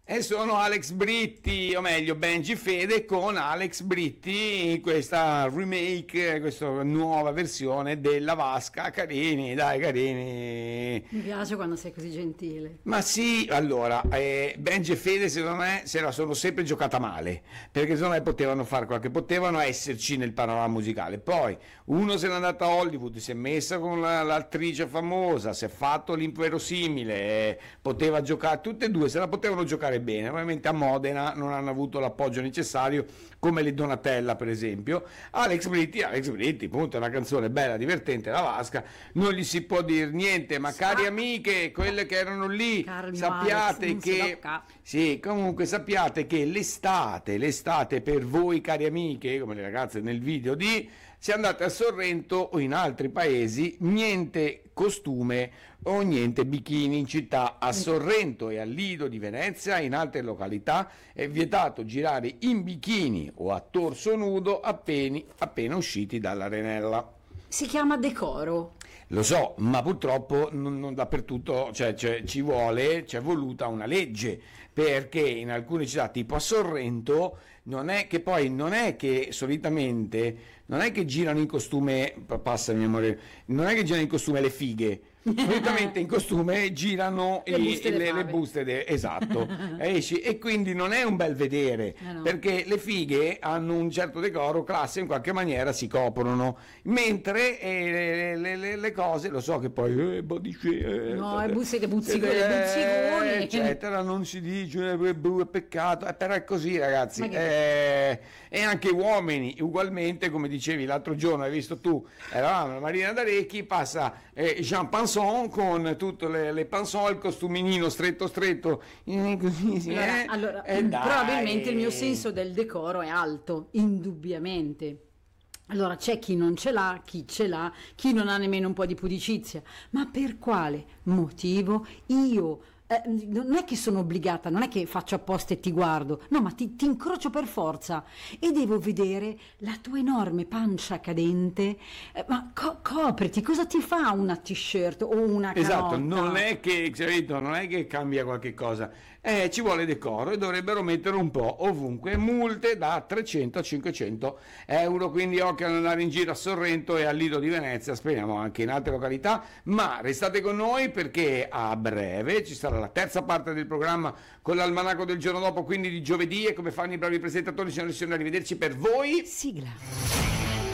E sono Alex Britti, o meglio Benji Fede con Alex Britti, in questa remake, questa nuova versione della Vasca. Carini, dai, carini. Mi piace quando sei così gentile. Ma sì, allora, Benji e Fede secondo me se la sono sempre giocata male, perché secondo me potevano esserci nel panorama musicale. Poi uno se n'è andato a Hollywood, si è messa con l'attrice famosa, si è fatto l'inverosimile, poteva giocare, tutte e due se la potevano giocare bene. Ovviamente a Modena non hanno avuto l'appoggio necessario, come le Donatella per esempio. Alex Britti, punto, è una canzone bella, divertente, la Vasca, non gli si può dire niente, ma cari amiche, quelle che erano lì, sappiate che l'estate per voi cari amiche, come le ragazze nel video se andate a Sorrento o in altri paesi, niente costume o niente bikini in città. A Sorrento e al Lido di Venezia, in altre località, è vietato girare in bikini o a torso nudo appena usciti dall'arenella. Si chiama decoro. Lo so, ma purtroppo non dappertutto, c'è voluta una legge, perché in alcune città, tipo a Sorrento, non è che solitamente girano in costume, passami amore, non è che girano in costume le fighe. Solitamente in costume girano le buste, esatto, e quindi non è un bel vedere, no. Perché le fighe hanno un certo decoro, classe, in qualche maniera si coprono, mentre le cose, lo so che poi buzziconi eccetera, non si dice è peccato, però è così ragazzi, e anche uomini ugualmente, come dicevi l'altro giorno, hai visto tu, eravamo alla Marina d'Arecchi, passa Jean Panson con tutte le panson, il costuminino stretto così, allora, probabilmente il mio senso del decoro è alto, indubbiamente. Allora c'è chi non ce l'ha, chi ce l'ha, chi non ha nemmeno un po' di pudicizia, ma per quale motivo io non è che sono obbligata, non è che faccio apposta e ti guardo, no, ma ti incrocio per forza e devo vedere la tua enorme pancia cadente, ma copriti, cosa ti fa una t-shirt o una canotta? Esatto, non è che cambia qualche cosa, ci vuole decoro e dovrebbero mettere un po' ovunque multe da 300 a 500 euro, quindi occhio ad andare in giro a Sorrento e al Lido di Venezia, speriamo anche in altre località, ma restate con noi perché a breve ci sarà la terza parte del programma con l'almanacco del giorno dopo, quindi di giovedì, e come fanno i bravi presentatori signori, arrivederci per voi. Sigla.